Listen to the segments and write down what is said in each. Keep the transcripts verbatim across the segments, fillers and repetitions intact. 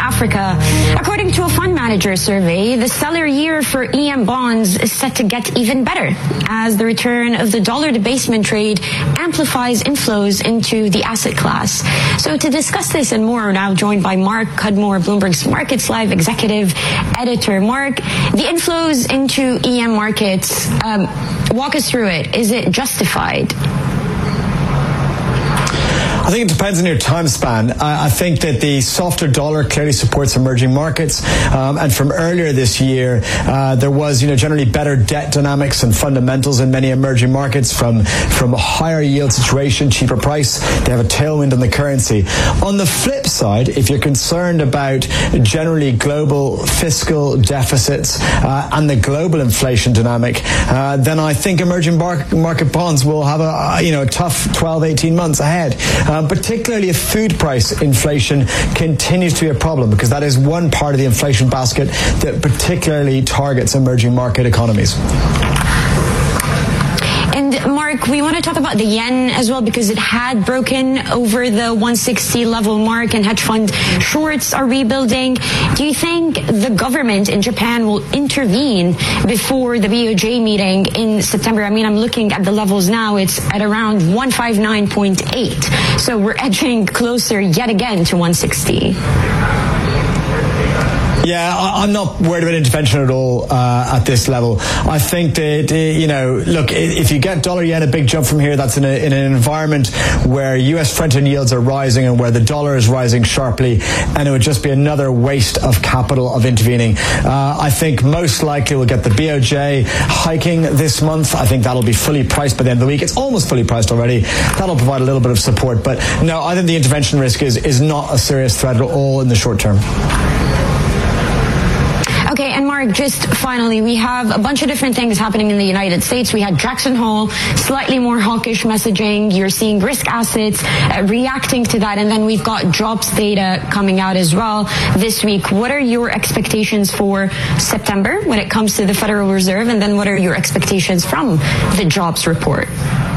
Africa. According to a fund manager survey, the stellar year for E M bonds is set to get even better as the return of the dollar debasement trade amplifies inflows into the asset class. So to discuss this and more, we're now joined by Mark Cudmore, Bloomberg's Markets Live executive editor. Mark, the inflows into E M markets, um, walk us through it. Is it justified? I think it depends on your time span. I, I think that the softer dollar clearly supports emerging markets. Um, and from earlier this year, uh, there was, you know, generally better debt dynamics and fundamentals in many emerging markets from, from a higher yield situation, cheaper price. They have a tailwind on the currency. On the flip side, if you're concerned about generally global fiscal deficits uh, and the global inflation dynamic, uh, then I think emerging bar- market bonds will have a, you know, a tough twelve, eighteen months ahead. Uh, Um, particularly if food price inflation continues to be a problem, because that is one part of the inflation basket that particularly targets emerging market economies. And Mark, we want to talk about the yen as well, because it had broken over the one sixty level mark and hedge fund shorts are rebuilding. Do you think the government in Japan will intervene before the B O J meeting in September? I mean, I'm looking at the levels now. It's at around one fifty-nine point eight. So we're edging closer yet again to one sixty. Yeah, I'm not worried about intervention at all uh, at this level. I think that, you know, look, if you get dollar yen a big jump from here, that's in, a, in an environment where U S front-end yields are rising and where the dollar is rising sharply, and it would just be another waste of capital of intervening. Uh, I think most likely we'll get the B O J hiking this month. I think that'll be fully priced by the end of the week. It's almost fully priced already. That'll provide a little bit of support. But no, I think the intervention risk is, is not a serious threat at all in the short term. Okay, and Mark, just finally, we have a bunch of different things happening in the United States. We had Jackson Hole, slightly more hawkish messaging. You're seeing risk assets uh, reacting to that. And then we've got jobs data coming out as well this week. What are your expectations for September when it comes to the Federal Reserve? And then what are your expectations from the jobs report?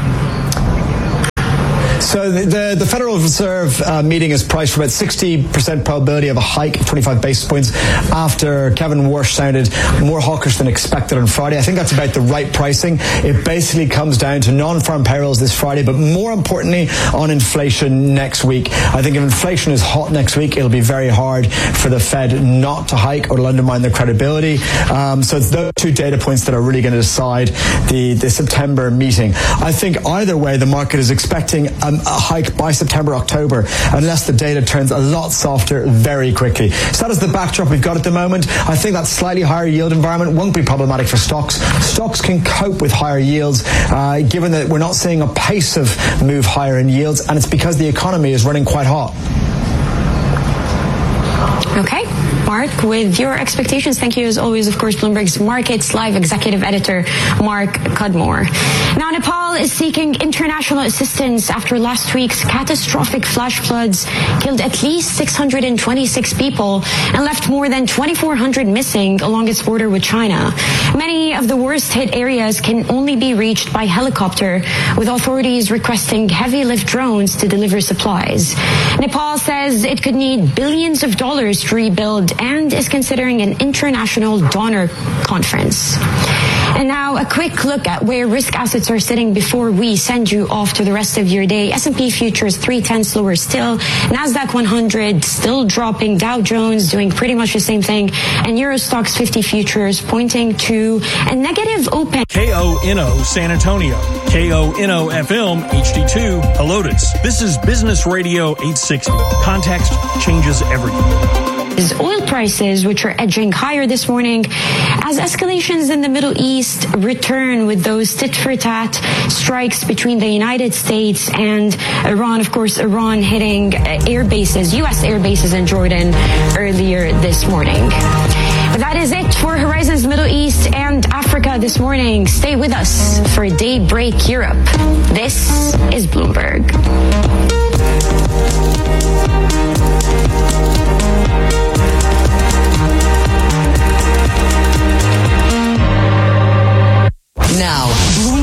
So the, the, the Federal Reserve uh, meeting is priced for about sixty percent probability of a hike, twenty-five basis points, after Kevin Warsh sounded more hawkish than expected on Friday. I think that's about the right pricing. It basically comes down to non-farm payrolls this Friday, but more importantly, on inflation next week. I think if inflation is hot next week, it'll be very hard for the Fed not to hike or to undermine their credibility. Um, so it's those two data points that are really going to decide the, the September meeting. I think either way, the market is expecting a a hike by September, October, unless the data turns a lot softer very quickly. So that is the backdrop we've got at the moment. I think that slightly higher yield environment won't be problematic for stocks. Stocks can cope with higher yields, uh, given that we're not seeing a pace of move higher in yields, and it's because the economy is running quite hot. Okay. Mark, with your expectations, thank you as always, of course, Bloomberg's Markets Live executive editor, Mark Cudmore. Now, Nepal is seeking international assistance after last week's catastrophic flash floods killed at least six hundred twenty-six people and left more than twenty-four hundred missing along its border with China. Many of the worst hit areas can only be reached by helicopter, with authorities requesting heavy lift drones to deliver supplies. Nepal says it could need billions of dollars to rebuild and is considering an international donor conference. And now a quick look at where risk assets are sitting before we send you off to the rest of your day. S and P futures three tenths lower still. NASDAQ one hundred still dropping. Dow Jones doing pretty much the same thing. And Euro Stoxx fifty futures pointing to a negative open. K O N O San Antonio. K O N O F M H D two Helotes. This is Business Radio eight sixty. Context changes everything. Oil prices, which are edging higher this morning as escalations in the Middle East return with those tit-for-tat strikes between the United States and Iran. Of course, Iran hitting air bases, U S air bases in Jordan earlier this morning. But that is it for Horizons Middle East and Africa this morning. Stay with us for Daybreak Europe. This is Bloomberg. Now, Bloomberg dot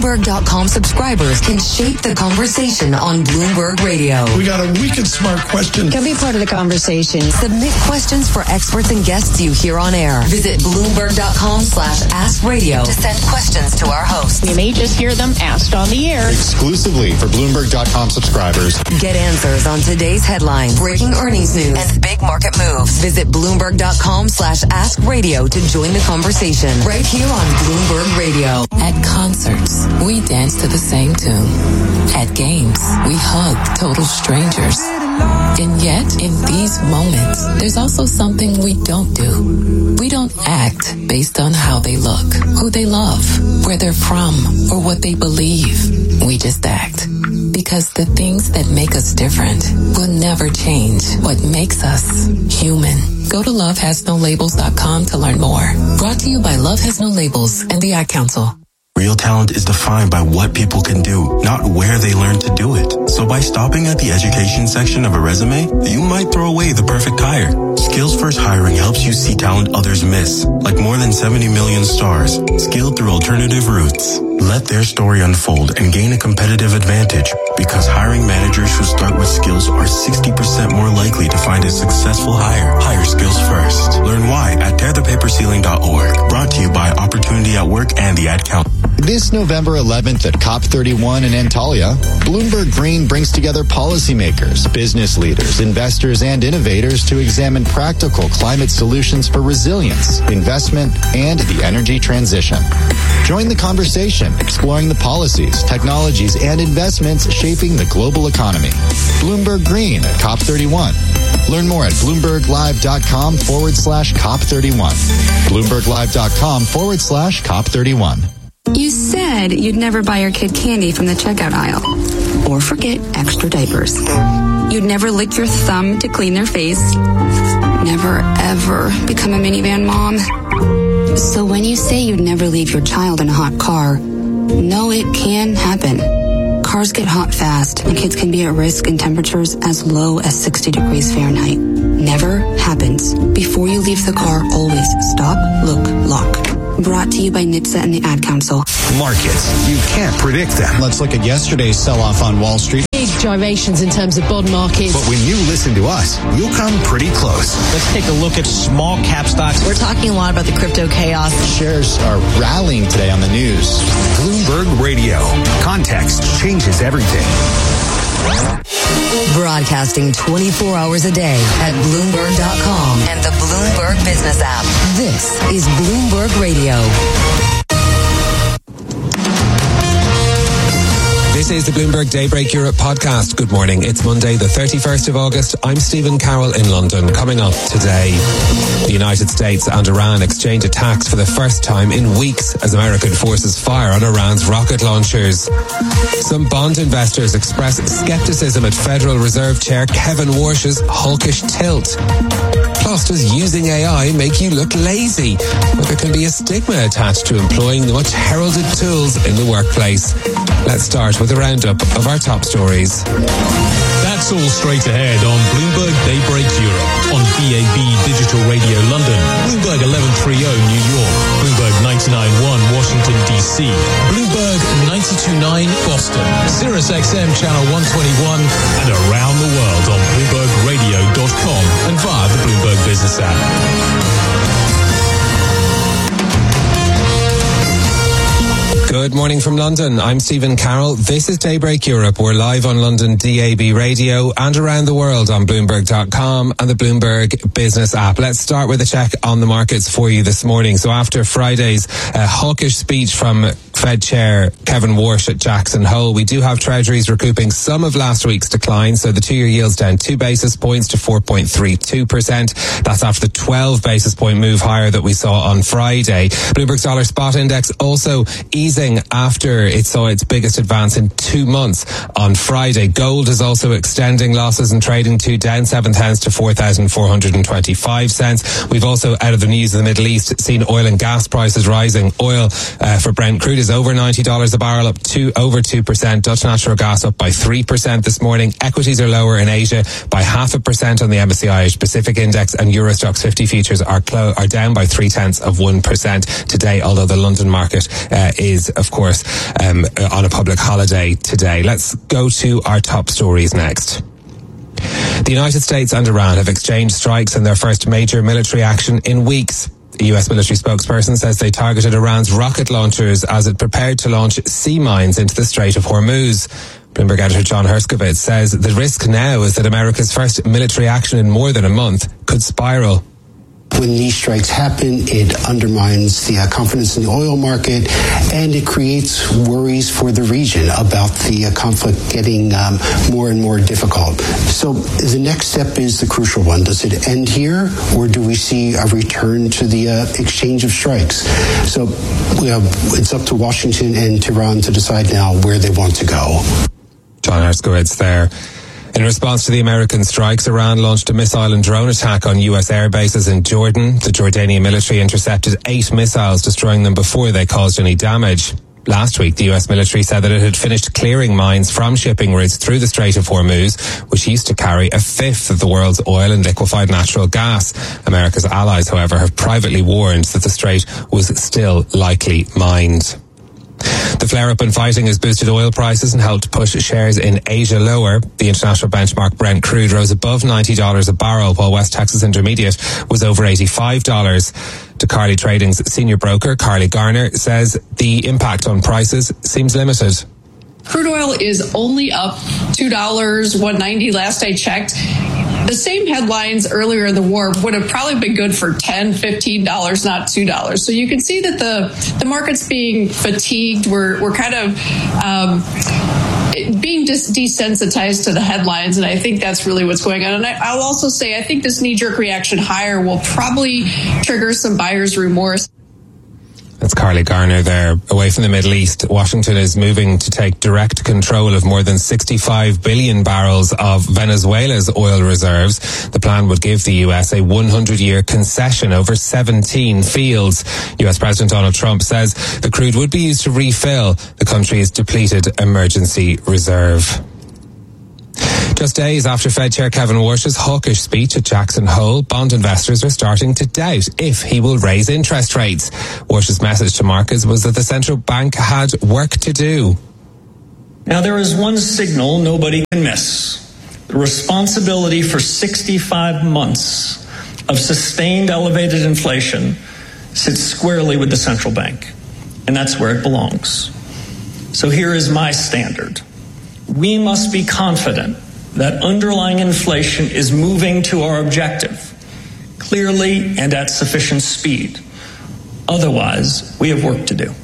com subscribers can shape the conversation on Bloomberg Radio. We got a Weekend Smart question. Can be part of the conversation. Submit questions for experts and guests you hear on air. Visit Bloomberg.com slash Ask Radio to send questions to our hosts. You may just hear them asked on the air. Exclusively for Bloomberg dot com subscribers. Get answers on today's headlines, breaking earnings news, and big market moves. Visit Bloomberg.com slash Ask Radio to join the conversation right here on Bloomberg Radio. At concerts, we dance to the same tune. At games, we hug total strangers. And yet, in these moments, there's also something we don't do. We don't act based on how they look, who they love, where they're from, or what they believe. We just act. Because the things that make us different will never change what makes us human. Go to love has no labels dot com to learn more. Brought to you by Love Has No Labels and the Ad Council. Real talent is defined by what people can do, not where they learn to do it. So by stopping at the education section of a resume, you might throw away the perfect hire. Skills First Hiring helps you see talent others miss, like more than seventy million stars, skilled through alternative routes. Let their story unfold and gain a competitive advantage, because hiring managers who start with skills are sixty percent more likely to find a successful hire. Hire skills first. Learn why at tear the paper ceiling dot org. Brought to you by Opportunity at Work and the Ad Council. This November eleventh at COP thirty-one in Antalya, Bloomberg Green brings together policymakers, business leaders, investors, and innovators to examine practical climate solutions for resilience, investment, and the energy transition. Join the conversation, exploring the policies, technologies, and investments shaping the global economy. Bloomberg Green at COP thirty-one. Learn more at bloomberglive.com forward slash COP31. bloomberglive.com forward slash COP31. You said you'd never buy your kid candy from the checkout aisle. Or forget extra diapers. You'd never lick your thumb to clean their face. Never, ever become a minivan mom. So when you say you'd never leave your child in a hot car, know it can happen. Cars get hot fast, and kids can be at risk in temperatures as low as sixty degrees Fahrenheit. Never happens. Before you leave the car, always stop, look, lock. Brought to you by N H T S A and the Ad Council. Markets. You can't predict them. Let's look at yesterday's sell-off on Wall Street. Big gyrations in terms of bond markets. But when you listen to us, you'll come pretty close. Let's take a look at small cap stocks. We're talking a lot about the crypto chaos. Shares are rallying today on the news. Bloomberg Radio. Context changes everything. Broadcasting twenty-four hours a day at Bloomberg dot com and the Bloomberg Business app. This is Bloomberg Radio. This is the Bloomberg Daybreak Europe podcast. Good morning. It's Monday, the thirty-first of August. I'm Stephen Carroll in London. Coming up today, the United States and Iran exchange attacks for the first time in weeks as American forces fire on Iran's rocket launchers. Some bond investors express skepticism at Federal Reserve Chair Kevin Warsh's hawkish tilt. Plus, does using A I make you look lazy? But there can be a stigma attached to employing the much heralded tools in the workplace. Let's start with a roundup of our top stories. That's all straight ahead on Bloomberg Daybreak Europe, on D A B Digital Radio London, Bloomberg eleven thirty New York, Bloomberg ninety-nine point one Washington, D C, Bloomberg ninety-two point nine Boston, Sirius X M Channel one twenty-one, and around the world on Bloomberg Radio dot com and via the Bloomberg Business app. Good morning from London. I'm Stephen Carroll. This is Daybreak Europe. We're live on London D A B Radio and around the world on Bloomberg dot com and the Bloomberg Business app. Let's start with a check on the markets for you this morning. So after Friday's uh, hawkish speech from Fed Chair Kevin Warsh at Jackson Hole, we do have Treasuries recouping some of last week's decline. So the two-year yield's down two basis points to four point three two percent. That's after the twelve basis point move higher that we saw on Friday. Bloomberg's dollar spot index also easing after it saw its biggest advance in two months on Friday. Gold is also extending losses and trading to down seven cents to four thousand four hundred twenty-five cents. We've also, out of the news of the Middle East, seen oil and gas prices rising. Oil uh, for Brent crude is is over ninety dollars a barrel, up to over two percent. Dutch natural gas up by three percent this morning. Equities are lower in Asia by half a percent on the M S C I Asia Pacific Index, and Euro Stoxx fifty futures are clo- are down by three tenths of one percent today, although the London market uh, is, of course, um, on a public holiday today. Let's go to our top stories next. The United States and Iran have exchanged strikes in their first major military action in weeks. The U S military spokesperson says they targeted Iran's rocket launchers as it prepared to launch sea mines into the Strait of Hormuz. Bloomberg editor John Herskovitz says the risk now is that America's first military action in more than a month could spiral. When these strikes happen, it undermines the uh, confidence in the oil market, and it creates worries for the region about the uh, conflict getting um, more and more difficult. So the next step is the crucial one. Does it end here, or do we see a return to the uh, exchange of strikes? So you know, it's up to Washington and Tehran to decide now where they want to go. John Herskovitz there. In response to the American strikes, Iran launched a missile and drone attack on U S air bases in Jordan. The Jordanian military intercepted eight missiles, destroying them before they caused any damage. Last week, the U S military said that it had finished clearing mines from shipping routes through the Strait of Hormuz, which used to carry a fifth of the world's oil and liquefied natural gas. America's allies, however, have privately warned that the strait was still likely mined. The flare-up in fighting has boosted oil prices and helped push shares in Asia lower. The international benchmark Brent crude rose above ninety dollars a barrel, while West Texas Intermediate was over eighty-five dollars. To Carly Trading's senior broker, Carly Garner, says the impact on prices seems limited. Crude oil is only up two dollars, one ninety last I checked. The same headlines earlier in the war would have probably been good for ten dollars, fifteen dollars, not two dollars. So you can see that the, the market's being fatigued. We're, we're kind of um, being dis- desensitized to the headlines, and I think that's really what's going on. And I, I'll also say I think this knee-jerk reaction higher will probably trigger some buyer's remorse. That's Carly Garner there. Away from the Middle East, Washington is moving to take direct control of more than sixty-five billion barrels of Venezuela's oil reserves. The plan would give the U S a hundred year concession over seventeen fields. U S President Donald Trump says the crude would be used to refill the country's depleted emergency reserve. Just days after Fed Chair Kevin Warsh's hawkish speech at Jackson Hole, bond investors are starting to doubt if he will raise interest rates. Warsh's message to markets was that the central bank had work to do. Now, there is one signal nobody can miss. The responsibility for sixty-five months of sustained elevated inflation sits squarely with the central bank, and that's where it belongs. So here is my standard. We must be confident that underlying inflation is moving to our objective, clearly and at sufficient speed. Otherwise, we have work to do.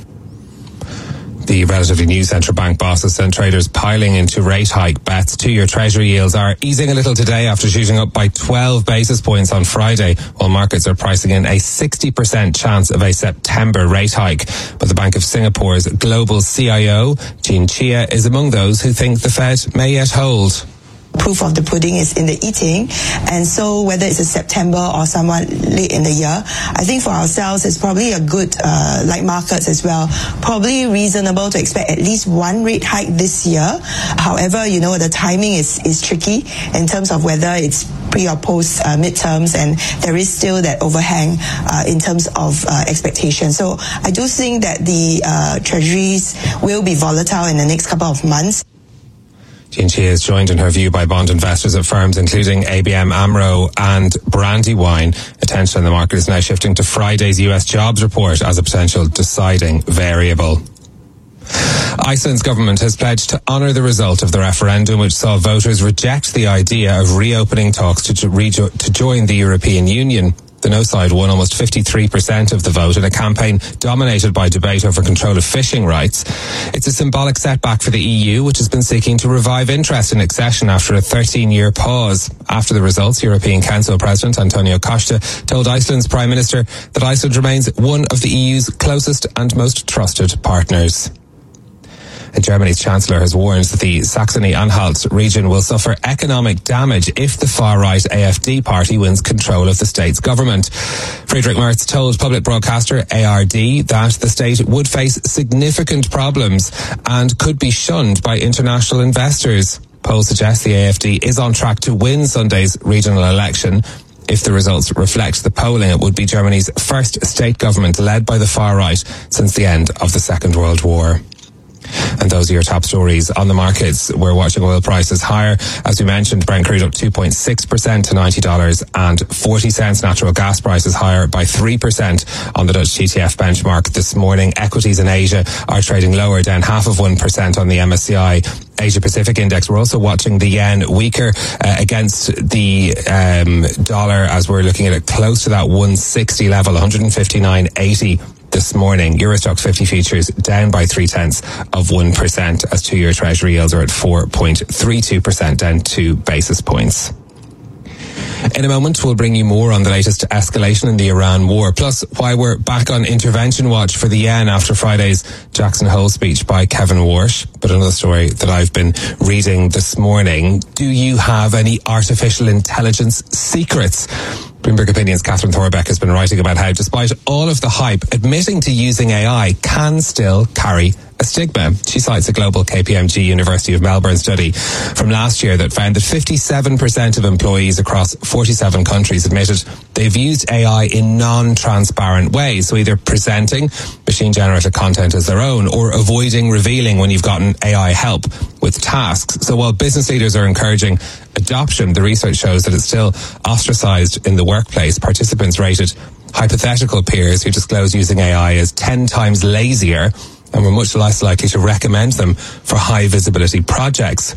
The relatively new central bank boss has sent traders piling into rate hike bets. Two-year Treasury yields are easing a little today after shooting up by twelve basis points on Friday, while markets are pricing in a sixty percent chance of a September rate hike. But the Bank of Singapore's global C I O, Jean Chia, is among those who think the Fed may yet hold. Proof of the pudding is in the eating, and so whether it's in September or somewhat late in the year, I think for ourselves it's probably a good, uh, like markets as well, probably reasonable to expect at least one rate hike this year. However, you know, the timing is, is tricky in terms of whether it's pre or post uh, midterms, and there is still that overhang uh, in terms of uh, expectation. So I do think that the uh, treasuries will be volatile in the next couple of months. Jean Chia is joined in her view by bond investors at firms including A B M AMRO and Brandywine. Attention in the market is now shifting to Friday's U S jobs report as a potential deciding variable. Iceland's government has pledged to honour the result of the referendum, which saw voters reject the idea of reopening talks to, to, rejo- to join the European Union. The no side won almost fifty-three percent of the vote in a campaign dominated by debate over control of fishing rights. It's a symbolic setback for the E U, which has been seeking to revive interest in accession after a thirteen-year pause. After the results, European Council President Antonio Costa told Iceland's Prime Minister that Iceland remains one of the E U's closest and most trusted partners. Germany's Chancellor has warned that the Saxony-Anhalt region will suffer economic damage if the far-right A F D party wins control of the state's government. Friedrich Merz told public broadcaster A R D that the state would face significant problems and could be shunned by international investors. Polls suggest the A F D is on track to win Sunday's regional election. If the results reflect the polling, it would be Germany's first state government led by the far right since the end of the Second World War. And those are your top stories on the markets. We're watching oil prices higher. As we mentioned, Brent crude up two point six percent to ninety dollars and forty cents. Natural gas prices higher by three percent on the Dutch T T F benchmark this morning. Equities in Asia are trading lower, down half of one percent on the M S C I Asia Pacific Index. We're also watching the yen weaker uh, against the um, dollar as we're looking at it close to that one sixty level, one fifty-nine eighty. This morning, Eurostoxx fifty futures down by three tenths of one percent as two-year Treasury yields are at four point three two percent, down two basis points. In a moment, we'll bring you more on the latest escalation in the Iran war, plus why we're back on intervention watch for the yen after Friday's Jackson Hole speech by Kevin Warsh. But another story that I've been reading this morning, do you have any artificial intelligence secrets? Bloomberg Opinion's Catherine Thorbeck has been writing about how, despite all of the hype, admitting to using A I can still carry a stigma. She cites a global K P M G University of Melbourne study from last year that found that fifty-seven percent of employees across forty-seven countries admitted they've used A I in non-transparent ways, so either presenting machine-generated content as their own or avoiding revealing when you've gotten A I help with tasks. So while business leaders are encouraging adoption, the research shows that it's still ostracized in the workplace. Participants rated hypothetical peers who disclose using A I as ten times lazier and were much less likely to recommend them for high visibility projects.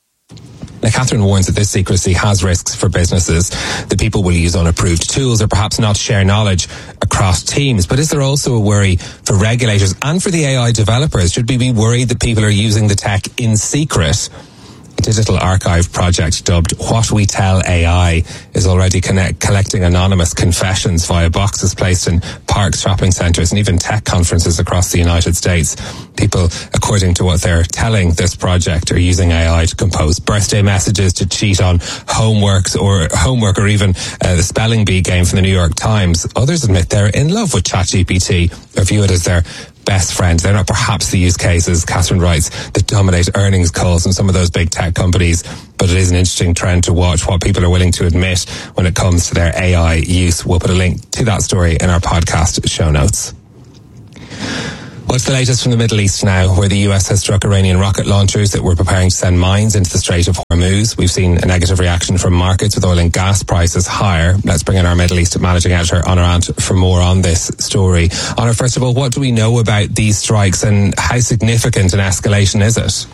Now, Catherine warns that this secrecy has risks for businesses, that people will use unapproved tools or perhaps not share knowledge across teams. But is there also a worry for regulators and for the A I developers? Should we be worried that people are using the tech in secret? A digital archive project dubbed What We Tell A I is already connect, collecting anonymous confessions via boxes placed in parks, shopping centres and even tech conferences across the United States. People, according to what they're telling this project, are using A I to compose birthday messages, to cheat on homeworks or homework or even uh, the spelling bee game from the New York Times. Others admit they're in love with ChatGPT or view it as their best friend. They're not perhaps the use cases, Catherine writes, that dominate earnings calls in some of those big tech companies, but it is an interesting trend to watch what people are willing to admit when it comes to their A I use. We'll put a link to that story in our podcast show notes. What's the latest from the Middle East now, where the U S has struck Iranian rocket launchers that were preparing to send mines into the Strait of Hormuz? We've seen a negative reaction from markets with oil and gas prices higher. Let's bring in our Middle East managing editor, Honor Ant, for more on this story. Honor, first of all, what do we know about these strikes and how significant an escalation is it?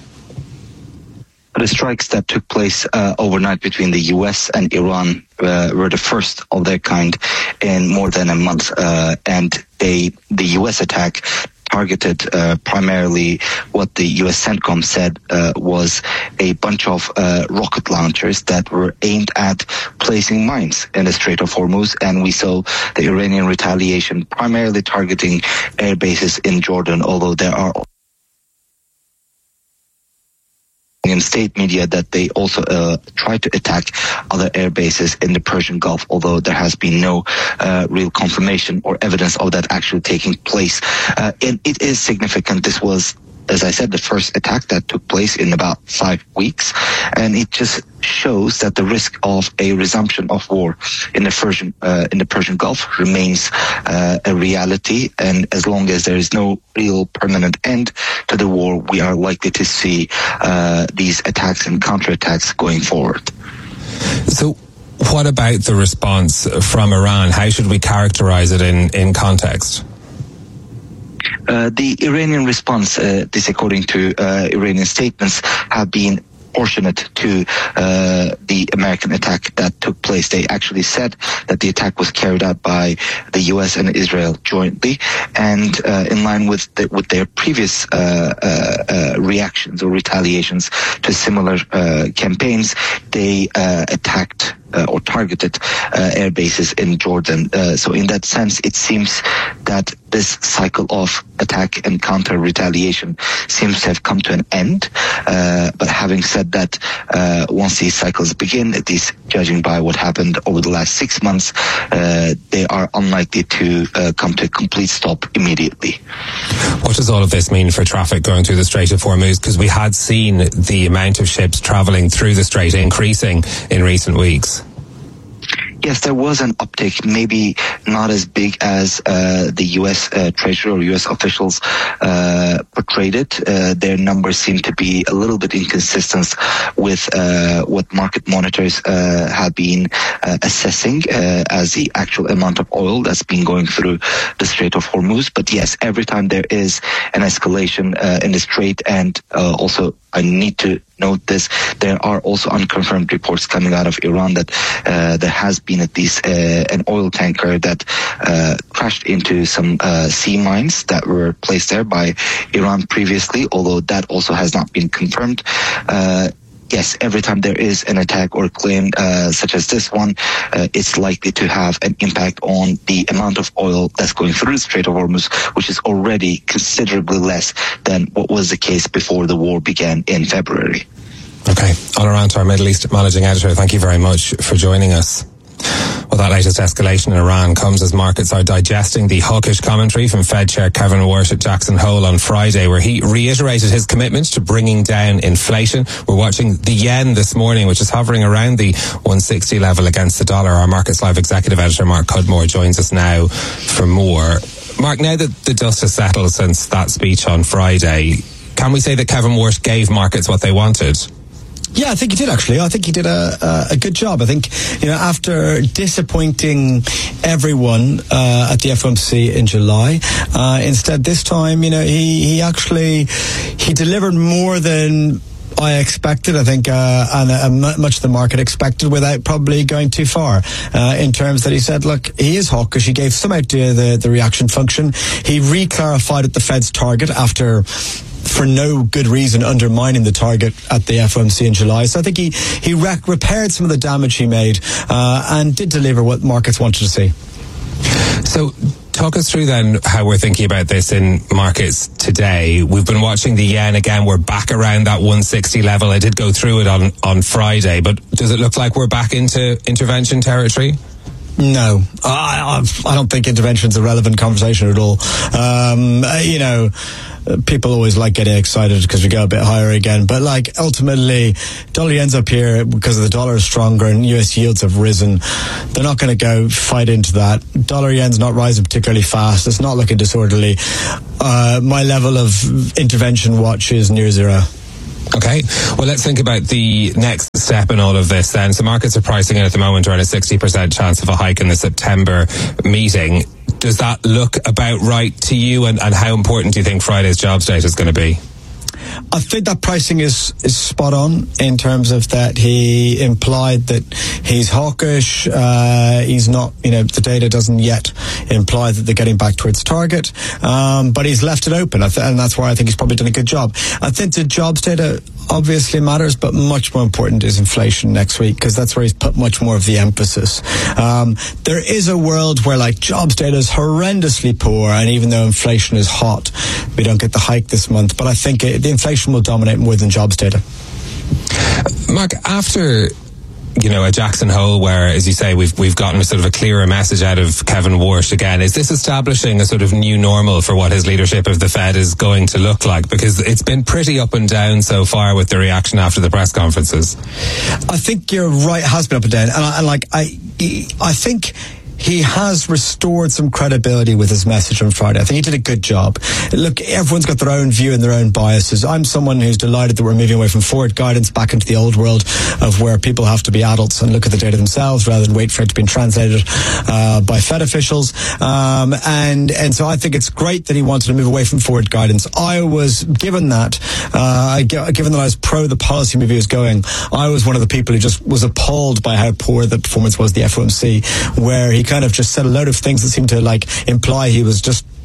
The strikes that took place uh, overnight between the U S and Iran uh, were the first of their kind in more than a month, uh, and they, the U S attack targeted uh, primarily what the U S CENTCOM said uh, was a bunch of uh, rocket launchers that were aimed at placing mines in the Strait of Hormuz, and we saw the Iranian retaliation primarily targeting air bases in Jordan, although there are in state media that they also uh, tried to attack other air bases in the Persian Gulf, although there has been no uh, real confirmation or evidence of that actually taking place. Uh, and it is significant. This was, as I said, the first attack that took place in about five weeks, and it just shows that the risk of a resumption of war in the Persian uh, in the Persian Gulf remains uh, a reality. And as long as there is no real permanent end to the war, we are likely to see uh, these attacks and counterattacks going forward. So, what about the response from Iran? How should we characterize it in in context? Uh, the Iranian response, uh, this according to uh, Iranian statements, have been proportionate to uh, the American attack that took place. They actually said that the attack was carried out by the U S and Israel jointly, and uh, in line with the, with their previous uh, uh, uh, reactions or retaliations to similar uh, campaigns, they uh, attacked uh, or targeted uh, air bases in Jordan. Uh, so in that sense, it seems that this cycle of attack and counter retaliation seems to have come to an end. Uh, but having said that, uh, once these cycles begin, at least judging by what happened over the last six months, uh, they are unlikely to uh, come to a complete stop immediately. What does all of this mean for traffic going through the Strait of Hormuz? Because we had seen the amount of ships travelling through the Strait increasing in recent weeks. Yes, there was an uptick, maybe not as big as uh, the U S uh, Treasury or U S officials uh, portrayed it. Uh, their numbers seem to be a little bit inconsistent with uh, what market monitors uh, have been uh, assessing uh, as the actual amount of oil that's been going through the Strait of Hormuz. But yes, every time there is an escalation uh, in the Strait, and uh, also I need to note this, there are also unconfirmed reports coming out of Iran that uh, there has been at least uh, an oil tanker that uh, crashed into some uh, sea mines that were placed there by Iran previously, although that also has not been confirmed. Uh, Yes, every time there is an attack or claim uh, such as this one, uh, it's likely to have an impact on the amount of oil that's going through the Strait of Hormuz, which is already considerably less than what was the case before the war began in February. Okay, on around to our Middle East managing editor. Thank you very much for joining us. Well, that latest escalation in Iran comes as markets are digesting the hawkish commentary from Fed Chair Kevin Warsh at Jackson Hole on Friday, where he reiterated his commitment to bringing down inflation. We're watching the yen this morning, which is hovering around the one sixty level against the dollar. Our Markets Live executive editor, Mark Cudmore, joins us now for more. Mark, now that the dust has settled since that speech on Friday, can we say that Kevin Warsh gave markets what they wanted? Yeah, I think he did, actually. I think he did a, a, a good job. I think, you know, after disappointing everyone uh, at the F O M C in July, uh, instead this time, you know, he, he actually, he delivered more than I expected, I think, uh, and uh, much of the market expected, without probably going too far, uh, in terms that he said, look, he is hawkish. He gave some idea of the, the reaction function. He re-clarified at the Fed's target after, for no good reason, undermining the target at the F O M C in July. So I think he, he rec- repaired some of the damage he made, uh, and did deliver what markets wanted to see. So talk us through then how we're thinking about this in markets today. We've been watching the yen again. We're back around that one sixty level. I did go through it on, on Friday, but does it look like we're back into intervention territory? No, I, I don't think intervention's a relevant conversation at all. Um, you know, people always like getting excited because we go a bit higher again. But like ultimately, dollar yen's up here because the dollar is stronger and U S yields have risen. They're not going to go fight into that. Dollar yen's not rising particularly fast. It's not looking disorderly. Uh, my level of intervention watch is near zero. Okay, well, let's think about the next step in all of this then. So markets are pricing in at the moment around a sixty percent chance of a hike in the September meeting. Does that look about right to you? And, and how important do you think Friday's jobs data is going to be? I think that pricing is, is spot on in terms of that he implied that he's hawkish. Uh, he's not, you know, the data doesn't yet imply that they're getting back towards target. Um, but he's left it open. I th- and that's why I think he's probably done a good job. I think the jobs data obviously matters, but much more important is inflation next week, because that's where he's put much more of the emphasis. Um, there is a world where like jobs data is horrendously poor, and even though inflation is hot, we don't get the hike this month. But I think it, the inflation will dominate more than jobs data. Mark, after, you know, at Jackson Hole, where, as you say, we've we've gotten a sort of a clearer message out of Kevin Warsh again, is this establishing a sort of new normal for what his leadership of the Fed is going to look like? Because it's been pretty up and down so far with the reaction after the press conferences. I think you're right, it has been up and down. And, I, and like, I, I think he has restored some credibility with his message on Friday. I think he did a good job. Look, everyone's got their own view and their own biases. I'm someone who's delighted that we're moving away from forward guidance back into the old world of where people have to be adults and look at the data themselves rather than wait for it to be translated uh, by Fed officials. Um, and and so I think it's great that he wanted to move away from forward guidance. I was, given that, uh, given that I was pro the policy move he was going, I was one of the people who just was appalled by how poor the performance was, the F O M C, where he kind of just said a load of things that seemed to like imply he was just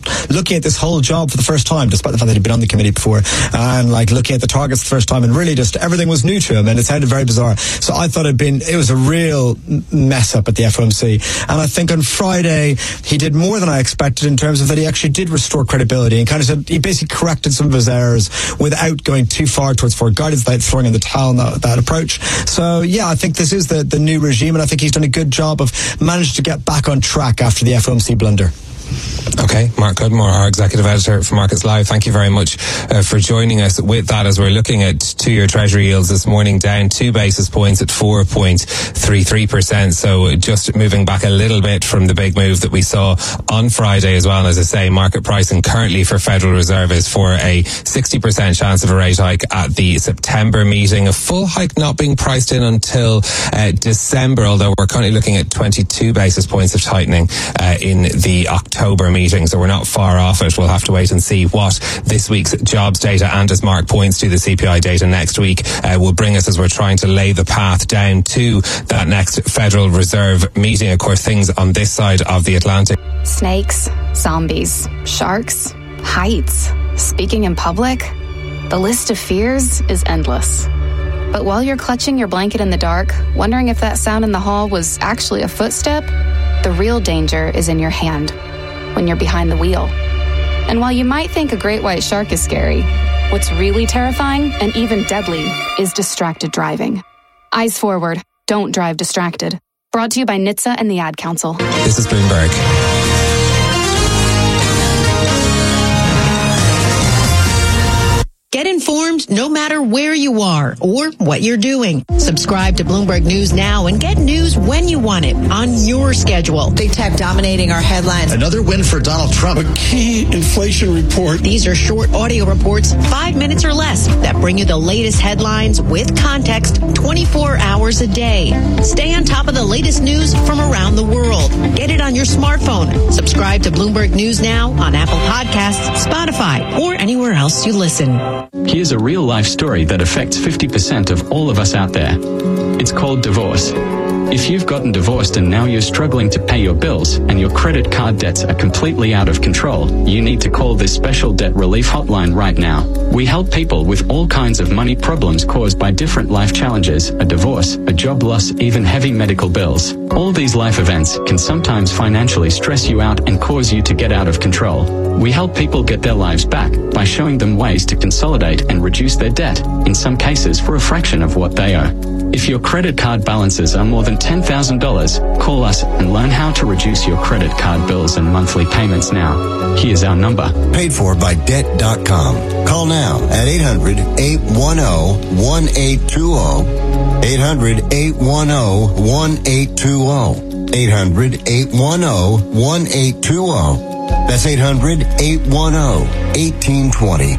looking at this whole job for the first time, despite the fact that he'd been on the committee before, and like looking at the targets the first time, and really just everything was new to him, and it sounded very bizarre. So I thought it'd been, it was a real mess up at the F O M C. And I think on Friday, he did more than I expected in terms of that he actually did restore credibility and kind of said, he basically corrected some of his errors without going too far towards forward guidance, without throwing in the towel in that, that approach. So yeah, I think this is the, the new regime, and I think he's done a good job of managing to get back on track after the F O M C blunder. Okay, Mark Cudmore, our executive editor for Markets Live, thank you very much uh, for joining us with that as we're looking at two-year Treasury yields this morning down two basis points at four point three three percent. So just moving back a little bit from the big move that we saw on Friday as well. And as I say, market pricing currently for Federal Reserve is for a sixty percent chance of a rate hike at the September meeting. A full hike not being priced in until uh, December, although we're currently looking at twenty-two basis points of tightening uh, in the October meeting, so we're not far off it. We'll have to wait and see what this week's jobs data, and as Mark points to, the C P I data next week uh, will bring us as we're trying to lay the path down to that next Federal Reserve meeting. Of course, things on this side of the Atlantic. Snakes, zombies, sharks, heights, speaking in public. The list of fears is endless. But while you're clutching your blanket in the dark, wondering if that sound in the hall was actually a footstep, the real danger is in your hand, when you're behind the wheel. And while you might think a great white shark is scary, what's really terrifying and even deadly is distracted driving. Eyes forward, don't drive distracted. Brought to you by N H T S A and the Ad Council. This is Bloomberg. Get informed no matter where you are or what you're doing. Subscribe to Bloomberg News now and get news when you want it on your schedule. Big tech dominating our headlines. Another win for Donald Trump. A key inflation report. These are short audio reports, five minutes or less, that bring you the latest headlines with context twenty-four hours a day. Stay on top of the latest news from around the world. Get it on your smartphone. Subscribe to Bloomberg News now on Apple Podcasts, Spotify, or anywhere else you listen. Here's a real-life story that affects fifty percent of all of us out there. It's called divorce. If you've gotten divorced and now you're struggling to pay your bills and your credit card debts are completely out of control, you need to call this special debt relief hotline right now. We help people with all kinds of money problems caused by different life challenges, a divorce, a job loss, even heavy medical bills. All these life events can sometimes financially stress you out and cause you to get out of control. We help people get their lives back by showing them ways to consolidate and reduce their debt, in some cases for a fraction of what they owe. If your credit card balances are more than ten thousand dollars, call us and learn how to reduce your credit card bills and monthly payments now. Here's our number. Paid for by debt dot com. Call now at eight hundred, eight one zero, one eight two zero. eight hundred, eight one zero, one eight two zero. eight hundred, eight one zero, one eight two zero. That's eight hundred, eight one zero, one eight two zero.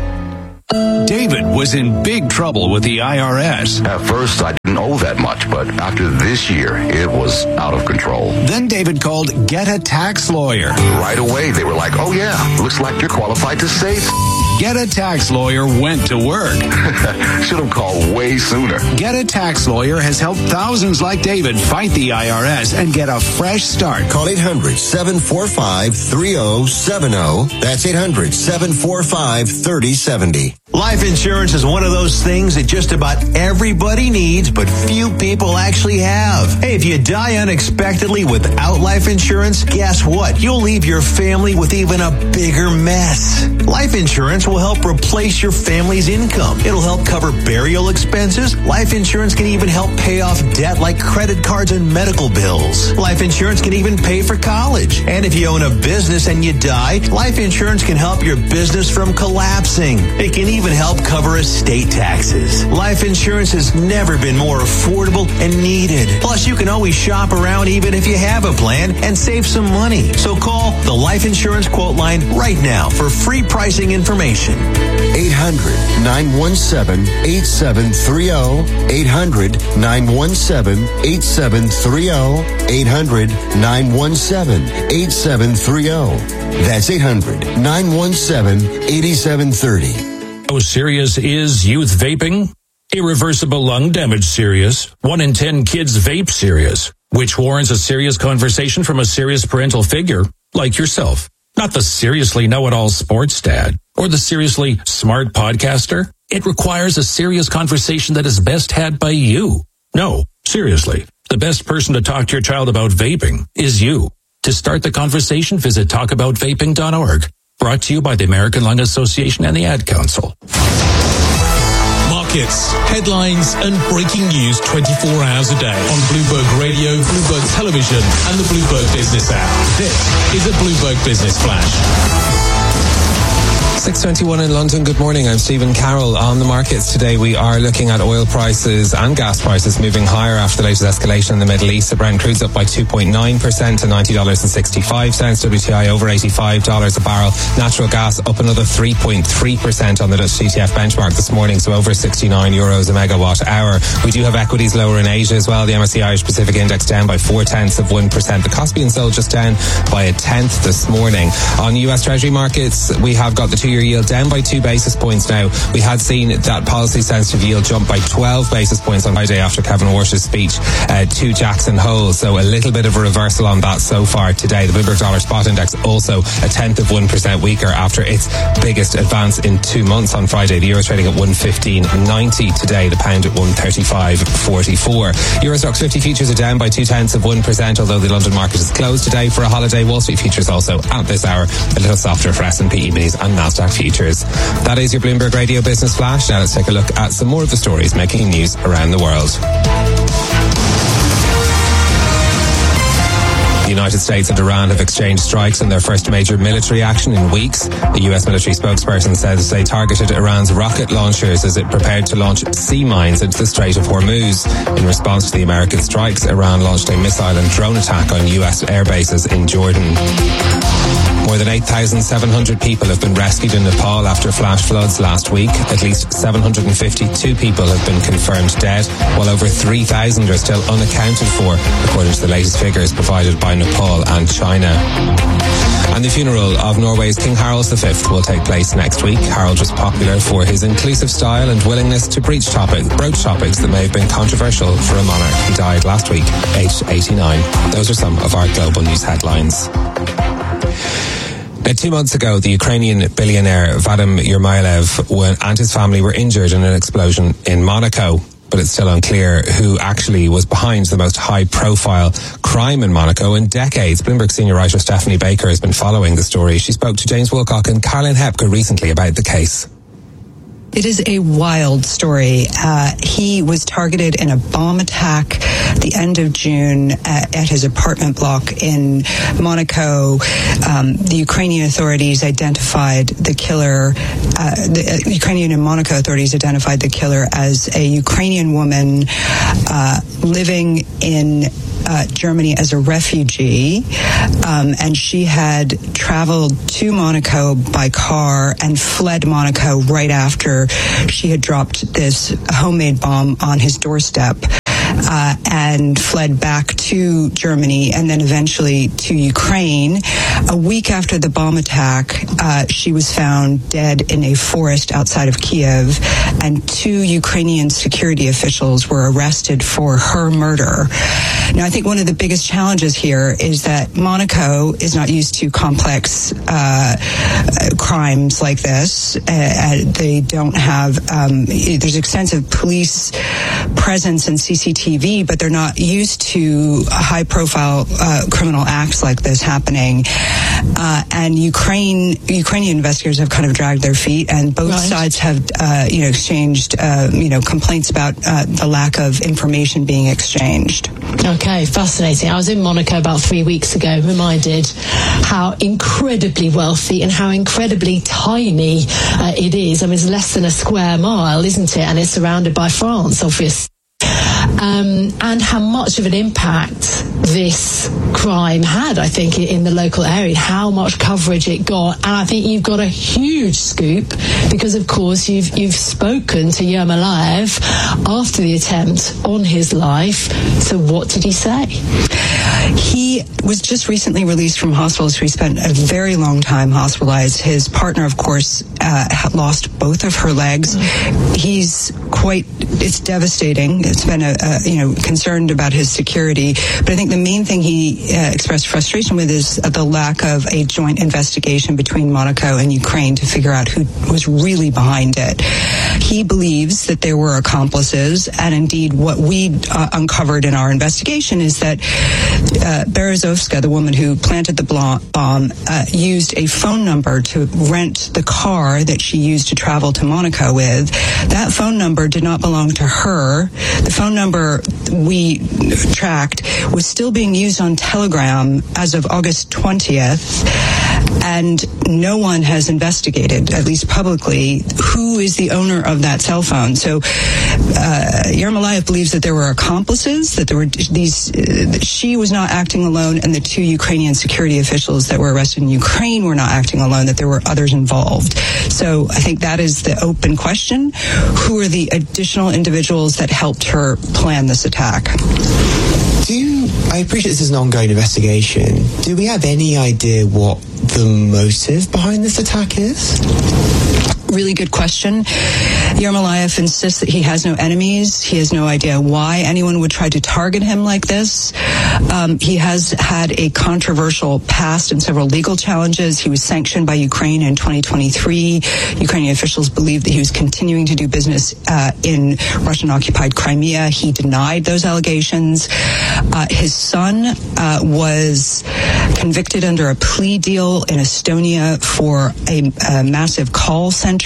David was in big trouble with the I R S. At first, I didn't owe that much, but after this year, it was out of control. Then David called Get a Tax Lawyer. Right away, they were like, oh yeah, looks like you're qualified to save. Get a Tax Lawyer went to work. Should have called way sooner. Get a Tax Lawyer has helped thousands like David fight the I R S and get a fresh start. Call eight hundred, seven four five, three zero seven zero. That's eight hundred, seven four five, three zero seven zero. Life insurance is one of those things that just about everybody needs, but few people actually have. Hey, if you die unexpectedly without life insurance, guess what? You'll leave your family with even a bigger mess. Life insurance will help replace your family's income. It'll help cover burial expenses. Life insurance can even help pay off debt like credit cards and medical bills. Life insurance can even pay for college. And if you own a business and you die, life insurance can help your business from collapsing. It can even help cover estate taxes. Life insurance has never been more affordable and needed. Plus, you can always shop around even if you have a plan and save some money. So call the Life Insurance Quote Line right now for free pricing information. eight hundred, nine one seven, eight seven three zero. eight hundred, nine one seven, eight seven three zero. eight hundred, nine one seven, eight seven three zero. That's eight hundred, nine one seven, eight seven three zero. How serious is youth vaping? Irreversible lung damage serious. One in ten kids vape serious, which warrants a serious conversation from a serious parental figure like yourself. Not the seriously know-it-all sports dad or the seriously smart podcaster. It requires a serious conversation that is best had by you. No, seriously, the best person to talk to your child about vaping is you. To start the conversation, visit talk about vaping dot org. Brought to you by the American Lung Association and the Ad Council. Markets, headlines and breaking news twenty-four hours a day on Bloomberg Radio, Bloomberg Television and the Bloomberg Business app. This is a Bloomberg Business Flash. six twenty-one in London. Good morning. I'm Stephen Carroll. On the markets today, we are looking at oil prices and gas prices moving higher after the latest escalation in the Middle East. The Brent crude's up by two point nine percent to ninety dollars and sixty-five cents. W T I over eighty-five dollars a barrel. Natural gas up another three point three percent on the Dutch T T F benchmark this morning, so over sixty-nine euros a megawatt hour. We do have equities lower in Asia as well. The M S C I Irish Pacific Index down by four tenths of one percent. The Kospi and Seoul just down by a tenth this morning. On U S Treasury markets, we have got the two-year yield down by two basis points now. We had seen that policy-sensitive yield jump by twelve basis points on Friday after Kevin Walsh's speech uh, to Jackson Hole. So a little bit of a reversal on that so far today. The Bloomberg Dollar Spot Index also a tenth of one percent weaker after its biggest advance in two months on Friday. The euro trading at one fifteen ninety today. The pound at one thirty-five forty-four. Euro Stoxx fifty futures are down by two tenths of one percent, although the London market is closed today for a holiday. Wall Street futures also at this hour a little softer for S and P E-minis and Nasdaq futures. That is your Bloomberg Radio Business Flash. Now let's take a look at some more of the stories making news around the world. The United States and Iran have exchanged strikes in their first major military action in weeks. The U S military spokesperson says they targeted Iran's rocket launchers as it prepared to launch sea mines into the Strait of Hormuz. In response to the American strikes, Iran launched a missile and drone attack on U S air bases in Jordan. More than eight thousand seven hundred people have been rescued in Nepal after flash floods last week. At least seven hundred fifty-two people have been confirmed dead, while over three thousand are still unaccounted for, according to the latest figures provided by Nepal and China. And the funeral of Norway's King Harald the Fifth will take place next week. Harald was popular for his inclusive style and willingness to breach topic, broach topics that may have been controversial for a monarch. He died last week, aged eighty-nine. Those are some of our global news headlines. Now, two months ago, the Ukrainian billionaire Vadim Yermolov and his family were injured in an explosion in Monaco. But it's still unclear who actually was behind the most high-profile crime in Monaco in decades. Bloomberg senior writer Stephanie Baker has been following the story. She spoke to James Wilcock and Caroline Hepker recently about the case. It is a wild story. Uh, he was targeted in a bomb attack at the end of June at, at his apartment block in Monaco. Um, the Ukrainian authorities identified the killer, uh, the uh, Ukrainian and Monaco authorities identified the killer as a Ukrainian woman uh, living in Uh, Germany as a refugee, um, and she had traveled to Monaco by car and fled Monaco right after she had dropped this homemade bomb on his doorstep. Uh, and fled back to Germany and then eventually to Ukraine. A week after the bomb attack, uh, she was found dead in a forest outside of Kiev, and two Ukrainian security officials were arrested for her murder. Now, I think one of the biggest challenges here is that Monaco is not used to complex uh, crimes like this. Uh, they don't have, um, there's extensive police presence and C C T V, but they're not used to high-profile uh, criminal acts like this happening. Uh, and Ukraine, Ukrainian investigators have kind of dragged their feet, and both right. sides have, uh, you know, exchanged, uh, you know, complaints about uh, the lack of information being exchanged. Okay, fascinating. I was in Monaco about three weeks ago, reminded how incredibly wealthy and how incredibly tiny uh, it is. I mean, it's less than a square mile, isn't it? And it's surrounded by France, obviously. Um, and how much of an impact this crime had, I think, in the local area, how much coverage it got. And I think you've got a huge scoop because, of course, you've you've spoken to Yermolov after the attempt on his life. So what did he say? He was just recently released from hospital, so he spent a very long time hospitalized. His partner, of course, uh, had lost both of her legs. Mm. He's quite, it's devastating. It's been a, a uh, you know, concerned about his security. But I think the main thing he uh, expressed frustration with is the lack of a joint investigation between Monaco and Ukraine to figure out who was really behind it. He believes that there were accomplices, and indeed what we uh, uncovered in our investigation is that uh, Berezovska, the woman who planted the bomb, uh, used a phone number to rent the car that she used to travel to Monaco with. That phone number did not belong to her. The phone number we tracked was still being used on Telegram as of August twentieth, and no one has investigated, at least publicly, who is the owner of that cell phone. So uh, Yermolayev believes that there were accomplices, that there were these, uh, she was not acting alone, and the two Ukrainian security officials that were arrested in Ukraine were not acting alone, that there were others involved. So I think that is the open question. Who are the additional individuals that helped her plan this attack? Do you, I appreciate this is an ongoing investigation. Do we have any idea what the motive behind this attack is? Really good question. Yermolayev insists that he has no enemies. He has no idea why anyone would try to target him like this. Um, he has had a controversial past and several legal challenges. He was sanctioned by Ukraine in twenty twenty-three. Ukrainian officials believed that he was continuing to do business uh, in Russian-occupied Crimea. He denied those allegations. Uh, his son uh, was convicted under a plea deal in Estonia for a, a massive call center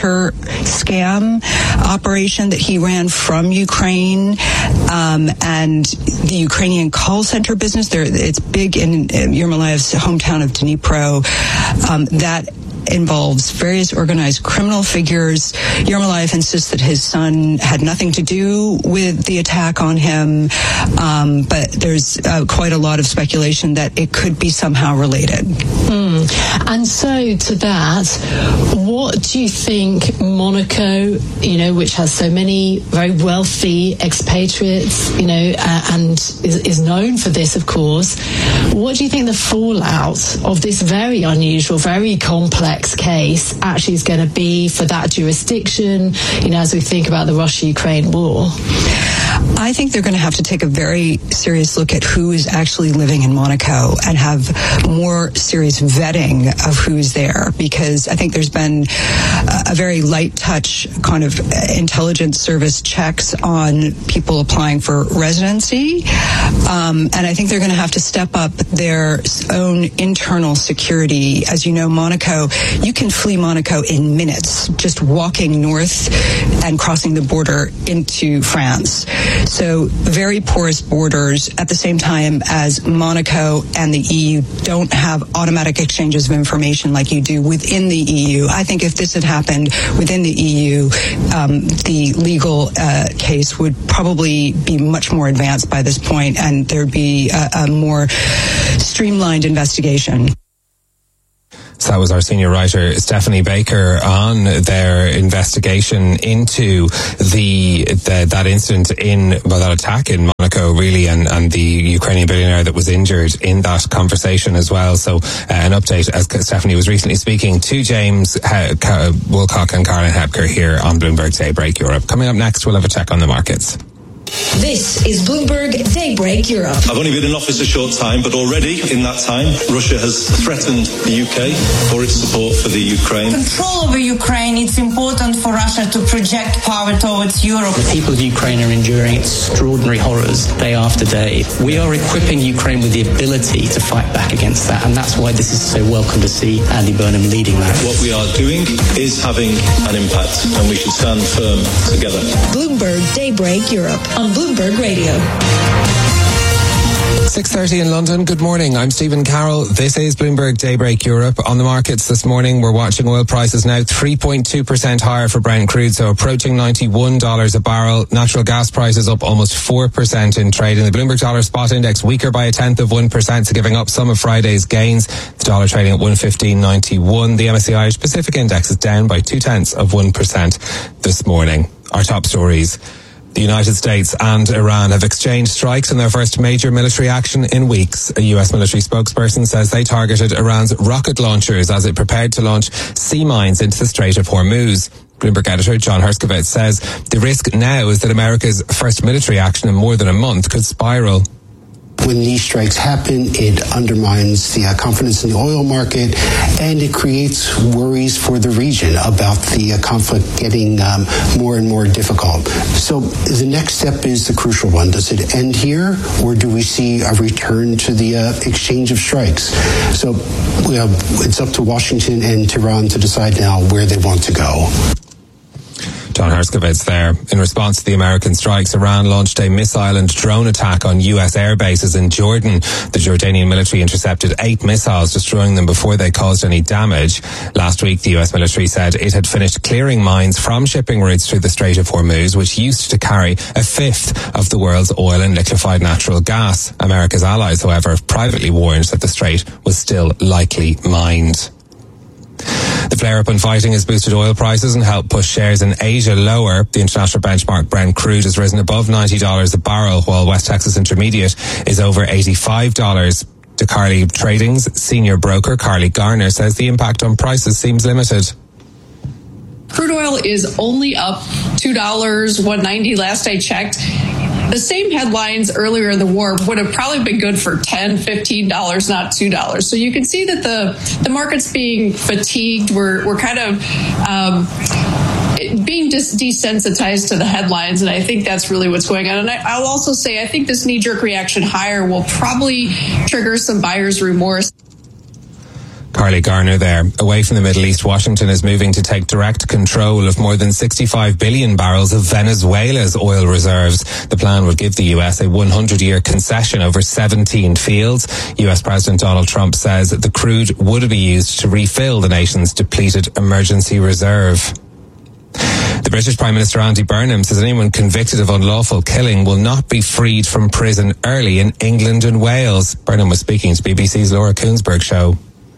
scam operation that he ran from Ukraine, um, and the Ukrainian call center business. There, it's big in, in Yermolayev's hometown of Dnipro. Um, that involves various organized criminal figures. Yermolayev insists that his son had nothing to do with the attack on him, um, but there's uh, quite a lot of speculation that it could be somehow related. Mm. And so to that, what do you think Monaco, you know, which has so many very wealthy expatriates, you know, uh, and is, is known for this, of course, what do you think the fallout of this very unusual, very complex case actually is going to be for that jurisdiction, you know, as we think about the Russia-Ukraine war? I think they're going to have to take a very serious look at who is actually living in Monaco and have more serious vetting of who's there, because I think there's been a very light touch kind of intelligence service checks on people applying for residency. Um, and I think they're going to have to step up their own internal security. As you know, Monaco, you can flee Monaco in minutes, just walking north and crossing the border into France. So very porous borders, at the same time as Monaco and the E U don't have automatic exchanges of information like you do within the E U. I think if this had happened within the E U, um, the legal uh, case would probably be much more advanced by this point, and there'd be a, a more streamlined investigation. So that was our senior writer, Stephanie Baker, on their investigation into the, the that incident in, well, that attack in Monaco, really, and, and the Ukrainian billionaire that was injured in that conversation as well. So uh, an update, as Stephanie was recently speaking to James uh, Woolcock and Caroline Hepker here on Bloomberg Daybreak Europe. Coming up next, we'll have a check on the markets. This is Bloomberg Daybreak Europe. I've only been in office a short time, but already in that time, Russia has threatened the U K for its support for the Ukraine. Control over Ukraine, it's important for Russia to project power towards Europe. The people of Ukraine are enduring extraordinary horrors day after day. We are equipping Ukraine with the ability to fight back against that, and that's why this is so welcome to see Andy Burnham leading that. What we are doing is having an impact, and we should stand firm together. Bloomberg Daybreak Europe on Bloomberg Radio. six thirty in London. Good morning. I'm Stephen Carroll. This is Bloomberg Daybreak Europe. On the markets this morning, we're watching oil prices now three point two percent higher for Brent crude, so approaching ninety-one dollars a barrel. Natural gas prices up almost four percent in trading. The Bloomberg Dollar Spot Index weaker by a tenth of one percent, so giving up some of Friday's gains. The dollar trading at one fifteen ninety-one. The M S C I Irish Pacific Index is down by two tenths of one percent this morning. Our top stories. The United States and Iran have exchanged strikes in their first major military action in weeks. A U S military spokesperson says they targeted Iran's rocket launchers as it prepared to launch sea mines into the Strait of Hormuz. Bloomberg editor John Herskovitz says the risk now is that America's first military action in more than a month could spiral. When these strikes happen, it undermines the uh, confidence in the oil market, and it creates worries for the region about the uh, conflict getting um, more and more difficult. So the next step is the crucial one. Does it end here, or do we see a return to the uh, exchange of strikes? So uh, it's up to Washington and Tehran to decide now where they want to go. John Herskovitz there. In response to the American strikes, Iran launched a missile and drone attack on U S air bases in Jordan. The Jordanian military intercepted eight missiles, destroying them before they caused any damage. Last week, the U S military said it had finished clearing mines from shipping routes through the Strait of Hormuz, which used to carry a fifth of the world's oil and liquefied natural gas. America's allies, however, privately warned that the strait was still likely mined. The flare-up in fighting has boosted oil prices and helped push shares in Asia lower. The international benchmark Brent crude has risen above ninety dollars a barrel, while West Texas Intermediate is over eighty-five dollars. To Carly Trading's senior broker, Carly Garner, says the impact on prices seems limited. Crude oil is only up two dollars, one ninety last I checked. The same headlines earlier in the war would have probably been good for ten dollars, fifteen dollars, not two dollars. So you can see that the, the market's being fatigued. We're, we're kind of um, being dis- desensitized to the headlines, and I think that's really what's going on. And I, I'll also say I think this knee-jerk reaction higher will probably trigger some buyer's remorse. Carly Garner there. Away from the Middle East, Washington is moving to take direct control of more than sixty-five billion barrels of Venezuela's oil reserves. The plan would give the U S a one hundred year concession over seventeen fields. U S President Donald Trump says the crude would be used to refill the nation's depleted emergency reserve. The British Prime Minister Andy Burnham says anyone convicted of unlawful killing will not be freed from prison early in England and Wales. Burnham was speaking to B B C's Laura Koonsberg show.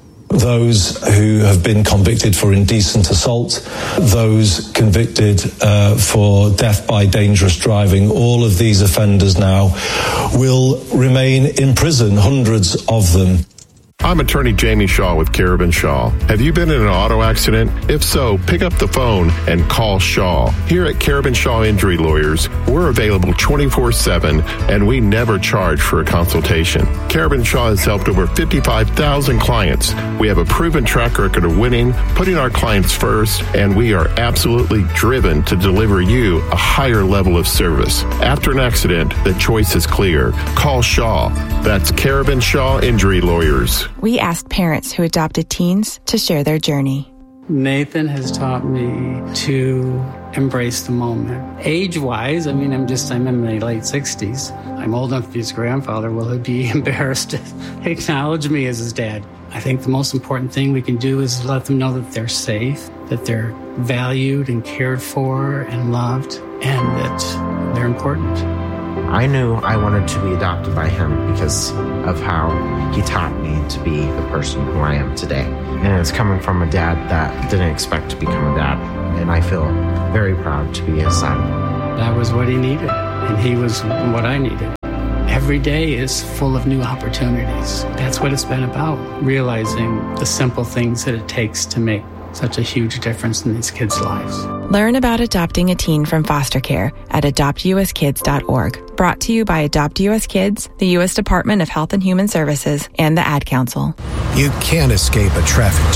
Those who have been convicted for indecent assault, those convicted uh, for death by dangerous driving, all of these offenders now will remain in prison, hundreds of them. I'm attorney Jamie Shaw with Carabin Shaw. Have you been in an auto accident? If so, pick up the phone and call Shaw. Here at Carabin Shaw Injury Lawyers, we're available twenty-four seven and we never charge for a consultation. Carabin Shaw has helped over fifty-five thousand clients. We have a proven track record of winning, putting our clients first, and we are absolutely driven to deliver you a higher level of service. After an accident, the choice is clear. Call Shaw. That's Carabin Shaw Injury Lawyers. We asked parents who adopted teens to share their journey. Nathan has taught me to embrace the moment. Age-wise, I mean, I'm just, I'm in my late sixties. I'm old enough to be his grandfather. Will he be embarrassed to acknowledge me as his dad? I think the most important thing we can do is let them know that they're safe, that they're valued and cared for and loved, and that they're important. I knew I wanted to be adopted by him because of how he taught me to be the person who I am today. And it's coming from a dad that didn't expect to become a dad. And I feel very proud to be his son. That was what he needed, and he was what I needed. Every day is full of new opportunities. That's what it's been about, realizing the simple things that it takes to make such a huge difference in these kids' lives. Learn about adopting a teen from foster care at adopt u s kids dot org. Brought to you by Adopt U S Kids, the U S Department of Health and Human Services, and the Ad Council. You can't escape a traffic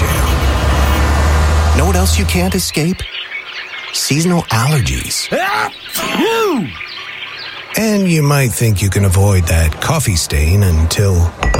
jam. Know what else you can't escape? Seasonal allergies. And you might think you can avoid that coffee stain until...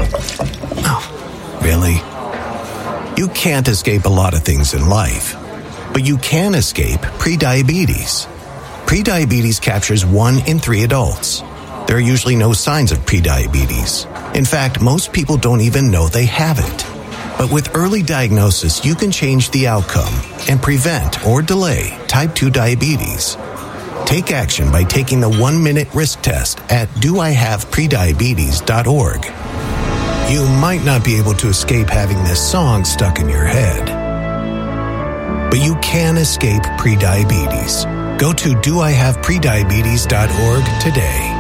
Oh, really? You can't escape a lot of things in life, but you can escape prediabetes. Prediabetes captures one in three adults. There are usually no signs of prediabetes. In fact, most people don't even know they have it. But with early diagnosis, you can change the outcome and prevent or delay type two diabetes. Take action by taking the one-minute risk test at do I have prediabetes dot org. You might not be able to escape having this song stuck in your head, but you can escape prediabetes. Go to do I have prediabetes dot org today.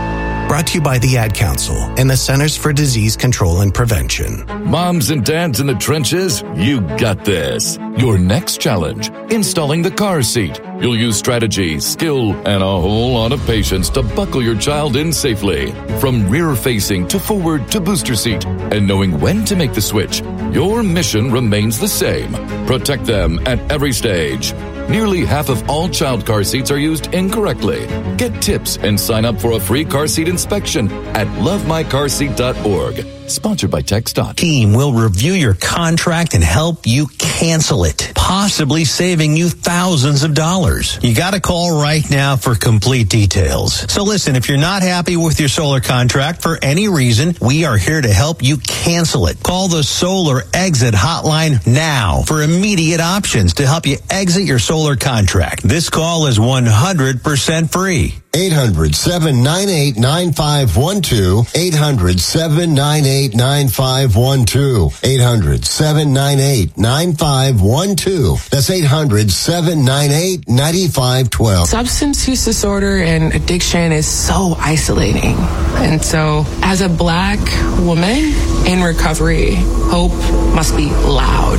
Brought to you by the Ad Council and the Centers for Disease Control and Prevention. Moms and dads in the trenches, you got this. Your next challenge, installing the car seat. You'll use strategy, skill, and a whole lot of patience to buckle your child in safely. From rear-facing to forward to booster seat. And knowing when to make the switch, your mission remains the same. Protect them at every stage. Nearly half of all child car seats are used incorrectly. Get tips and sign up for a free car seat inspection at love my car seat dot org. Sponsored by TxDOT. Team will review your contract and help you cancel it, possibly saving you thousands of dollars. You got to call right now for complete details. So listen, if you're not happy with your solar contract for any reason, we are here to help you cancel it. Call the Solar Exit Hotline now for immediate options to help you exit your solar contract. This call is one hundred percent free. eight hundred, seven nine eight, nine five one two. eight hundred, seven nine eight, nine five one two. eight hundred, seven nine eight, nine five one two. That's eight hundred, seven nine eight, nine five one two. Substance use disorder and addiction is so isolating. And so as a black woman in recovery, hope must be loud.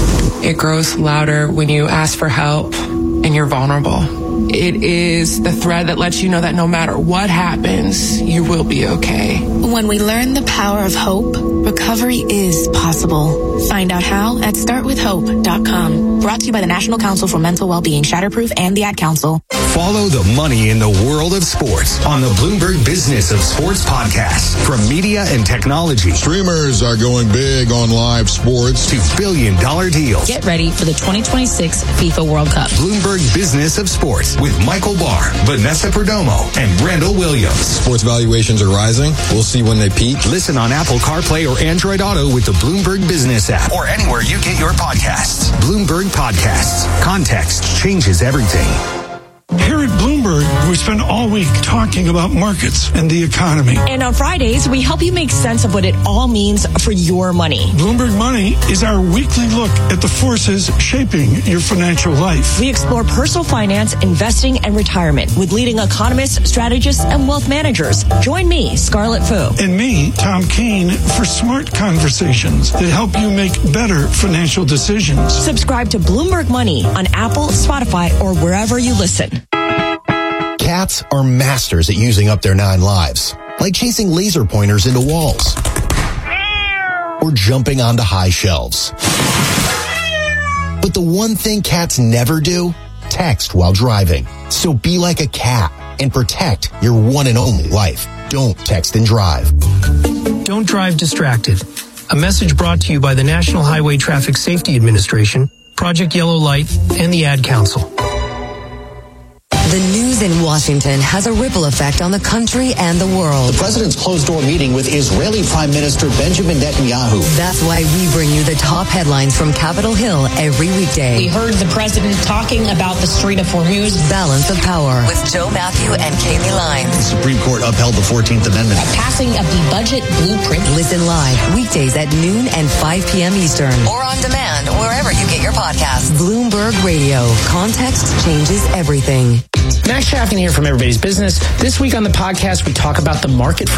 It grows louder when you ask for help and you're vulnerable. It is the thread that lets you know that no matter what happens, you will be okay. When we learn the power of hope, recovery is possible. Find out how at start with hope dot com. Brought to you by the National Council for Mental Wellbeing, Shatterproof, and the Ad Council. Follow the money in the world of sports on the Bloomberg Business of Sports podcast. From media and technology. Streamers are going big on live sports. To billion dollar deals. Get ready for the twenty twenty-six FIFA World Cup. Bloomberg Business of Sports with Michael Barr, Vanessa Perdomo, and Randall Williams. Sports valuations are rising. We'll see when they peak. Listen on Apple CarPlay or Android Auto with the Bloomberg Business app or anywhere you get your podcasts. Bloomberg Podcasts. Context changes everything. Here at Bloomberg, we spend all week talking about markets and the economy. And on Fridays, we help you make sense of what it all means for your money. Bloomberg Money is our weekly look at the forces shaping your financial life. We explore personal finance, investing, and retirement with leading economists, strategists, and wealth managers. Join me, Scarlett Fu. And me, Tom Keene, for smart conversations that help you make better financial decisions. Subscribe to Bloomberg Money on Apple, Spotify, or wherever you listen. Cats are masters at using up their nine lives, like chasing laser pointers into walls or jumping onto high shelves. But the one thing cats never do, text while driving. So be like a cat and protect your one and only life. Don't text and drive. Don't drive distracted. A message brought to you by the National Highway Traffic Safety Administration, Project Yellow Light, and the Ad Council. The news in Washington has a ripple effect on the country and the world. The president's closed-door meeting with Israeli Prime Minister Benjamin Netanyahu. That's why we bring you the top headlines from Capitol Hill every weekday. We heard the president talking about the Strait of Hormuz. Balance of Power with Joe Matthew and Kaylee Lyons. The Supreme Court upheld the fourteenth Amendment. A passing of the budget blueprint. Listen live weekdays at noon and five p.m. Eastern. Or on demand wherever you get your podcasts. Bloomberg Radio. Context changes everything. Max Chafkin here from Everybody's Business. This week on the podcast, we talk about the market for